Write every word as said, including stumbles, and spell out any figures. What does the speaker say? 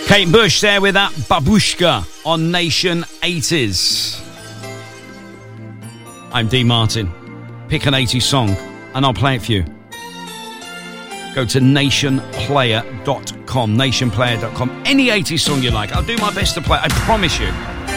Kate Bush there with that Babushka on Nation eighties. I'm D Martin. Pick an eighties song and I'll play it for you. Go to nation player dot com, nation player dot com. Any eighties song you like, I'll do my best to play, I promise you.